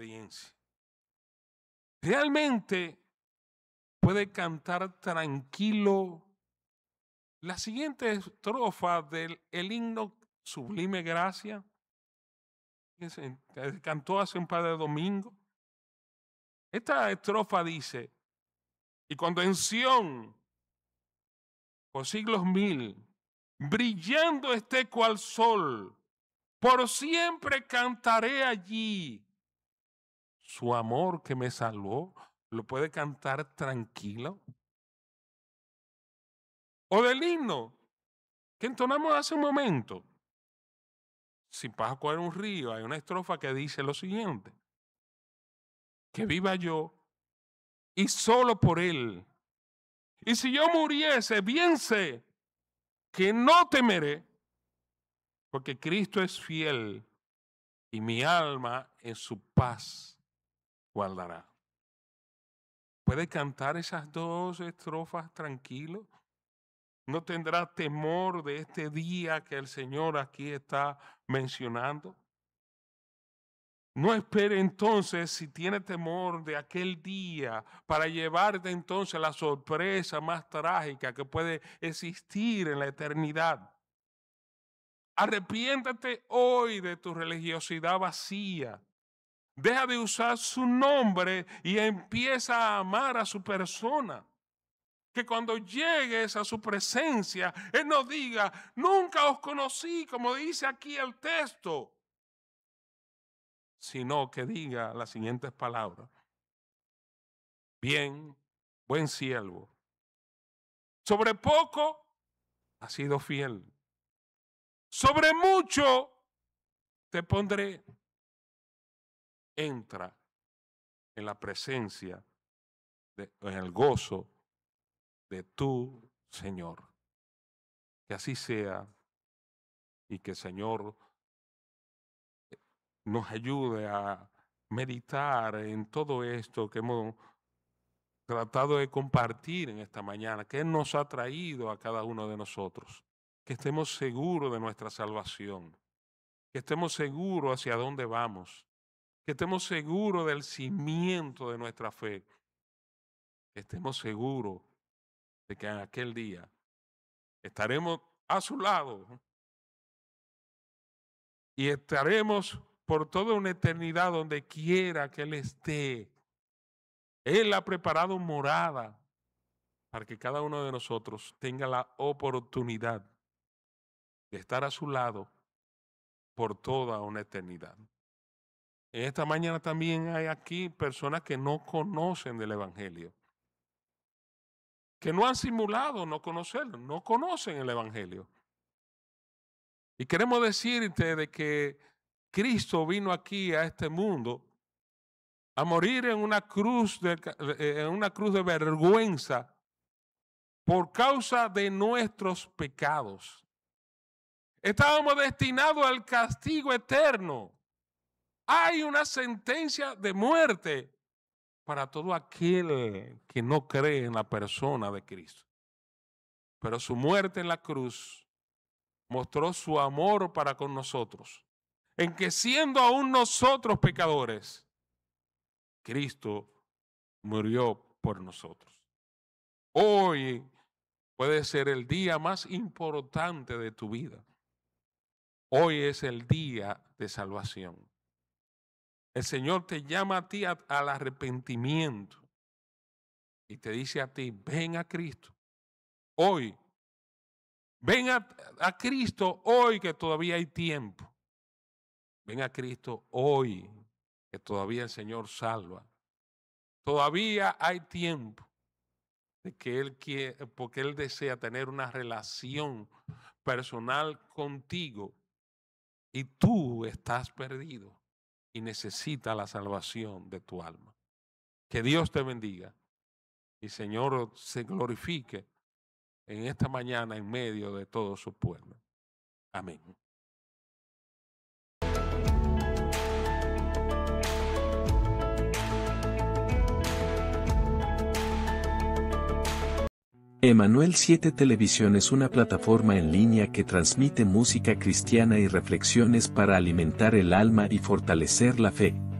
obediencia. Realmente puede cantar tranquilo la siguiente estrofa del himno Sublime Gracia, que se cantó hace un par de domingos. Esta estrofa dice: y cuando en Sión, por siglos mil, brillando esté cual sol, por siempre cantaré allí. Su amor que me salvó, lo puede cantar tranquilo. O del himno que entonamos hace un momento. Si vas a coger un río, hay una estrofa que dice lo siguiente: que viva yo y solo por él. Y si yo muriese, bien sé que no temeré, porque Cristo es fiel y mi alma en su paz guardará. ¿Puede cantar esas dos estrofas tranquilo? ¿No tendrá temor de este día que el Señor aquí está mencionando? No espere entonces, si tiene temor de aquel día, para llevarte entonces la sorpresa más trágica que puede existir en la eternidad. Arrepiéntate hoy de tu religiosidad vacía. Deja de usar su nombre y empieza a amar a su persona. Que cuando llegues a su presencia, Él no diga: nunca os conocí, como dice aquí el texto, sino que diga las siguientes palabras: bien, buen siervo, sobre poco has sido fiel, sobre mucho te pondré. Entra en la presencia, en el gozo de tu Señor. Que así sea y que el Señor nos ayude a meditar en todo esto que hemos tratado de compartir en esta mañana, que Él nos ha traído a cada uno de nosotros. Que estemos seguros de nuestra salvación, que estemos seguros hacia dónde vamos, que estemos seguros del cimiento de nuestra fe, que estemos seguros de que en aquel día estaremos a su lado y estaremos por toda una eternidad donde quiera que Él esté. Él ha preparado morada para que cada uno de nosotros tenga la oportunidad de estar a su lado por toda una eternidad. En esta mañana también hay aquí personas que no conocen del Evangelio, que no han simulado no conocerlo, no conocen el Evangelio. Y queremos decirte de que Cristo vino aquí a este mundo a morir en una cruz de vergüenza por causa de nuestros pecados. Estábamos destinados al castigo eterno. Hay una sentencia de muerte para todo aquel que no cree en la persona de Cristo. Pero su muerte en la cruz mostró su amor para con nosotros, en que siendo aún nosotros pecadores, Cristo murió por nosotros. Hoy puede ser el día más importante de tu vida. Hoy es el día de salvación. El Señor te llama a ti al arrepentimiento y te dice a ti: ven a Cristo hoy. Ven a Cristo hoy, que todavía hay tiempo. Ven a Cristo hoy, que todavía el Señor salva. Todavía hay tiempo de que Él quiere, porque Él desea tener una relación personal contigo y tú estás perdido y necesitas la salvación de tu alma. Que Dios te bendiga y Señor se glorifique en esta mañana en medio de todo su pueblo. Amén. Emanuel 7 Televisión es una plataforma en línea que transmite música cristiana y reflexiones para alimentar el alma y fortalecer la fe.